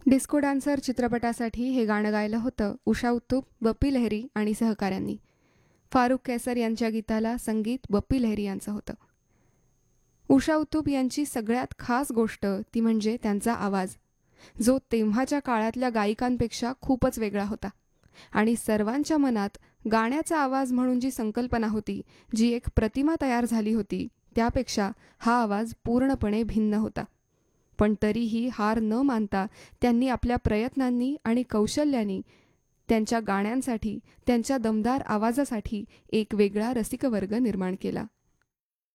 Disco dancer चित्रपटासाठी हे गाणं गायलं होतं उषा उत्तुप, बप्पी लहिरी आणि सहकाऱ्यांनी. फारुख कैसर यांच्या गीताला संगीत बप्पी लहिरी यांचं होतं. उषा उत्तुप यांची सगळ्यात खास गोष्ट ती म्हणजे त्यांचा आवाज, जो तेव्हाच्या काळातल्या गायिकांपेक्षा खूपच वेगळा होता आणि सर्वांच्या मनात गाण्याचा आवाज म्हणून जी संकल्पना होती, जी एक प्रतिमा तयार झाली होती, त्यापेक्षा हा आवाज पूर्णपणे भिन्न होता. पण तरीही हार न मानता त्यांनी आपल्या प्रयत्नांनी आणि कौशल्याने त्यांच्या गाण्यांसाठी, त्यांच्या दमदार आवाजासाठी एक वेगळा रसिकवर्ग निर्माण केला.